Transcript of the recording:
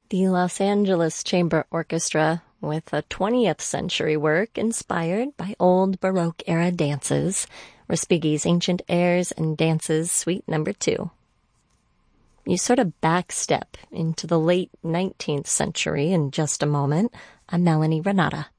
The Los Angeles Chamber Orchestra, with a 20th century work inspired by old Baroque-era dances, Respighi's Ancient Airs and Dances, Suite No. 2. You sort of backstep into the late 19th century in just a moment. I'm Melanie Renata.